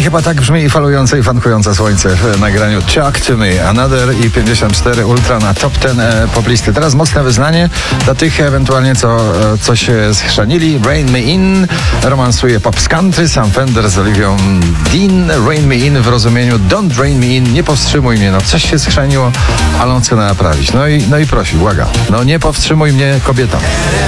chyba tak brzmi falujące i fankujące słońce w nagraniu Talk to Me, Another i 54 Ultra na top 10 poplisty. Teraz mocne wyznanie dla tych ewentualnie, co się schrzanili. Rain Me In romansuje pop z country, Sam Fender z Olivią Dean. Rain Me In w rozumieniu Don't Rain Me In, nie powstrzymuj mnie. No coś się schrzaniło, ale on chce naprawić. No i prosi, błaga. No nie powstrzymuj mnie, kobieta.